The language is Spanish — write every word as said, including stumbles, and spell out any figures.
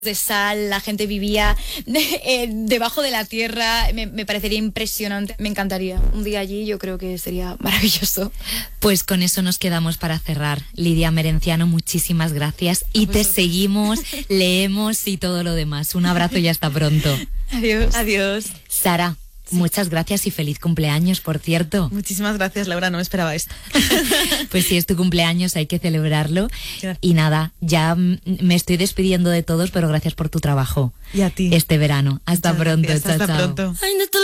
de sal, la gente vivía eh, debajo de la tierra, me, me parecería impresionante, me encantaría. Un día allí yo creo que sería maravilloso. Pues con eso nos quedamos para cerrar. Lidia Merenciano, muchísimas gracias y te seguimos, leemos y todo lo demás. Un abrazo y hasta pronto. Adiós. Adiós. Sara, sí. Muchas gracias y feliz cumpleaños, por cierto. Muchísimas gracias, Laura, no me esperaba esto. Pues si es tu cumpleaños hay que celebrarlo. Gracias. Y nada, ya me estoy despidiendo de todos, pero gracias por tu trabajo. Y a ti. Este verano. Hasta Muchas pronto. gracias. Chao, Hasta chao. pronto.